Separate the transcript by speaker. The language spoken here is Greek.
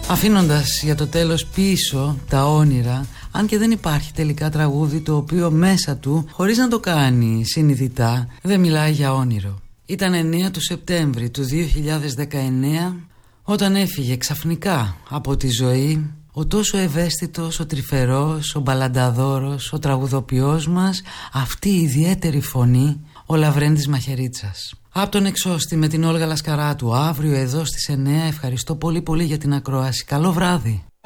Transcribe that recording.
Speaker 1: Αφήνοντας για το τέλος πίσω τα όνειρα, αν και δεν υπάρχει τελικά τραγούδι το οποίο μέσα του, χωρίς να το κάνει συνειδητά, δεν μιλάει για όνειρο. Ήταν 9 του Σεπτέμβρη του 2019 όταν έφυγε ξαφνικά από τη ζωή ο τόσο ευαίσθητος, ο τρυφερός, ο μπαλανταδόρος, ο τραγουδοποιός μας, αυτή η ιδιαίτερη φωνή, ο Λαβρέντης Μαχαιρίτσας. Από τον Εξώστη με την Όλγα Λασκαράτου, αύριο εδώ στις 9. Ευχαριστώ πολύ πολύ για την ακρόαση. Καλό βράδυ.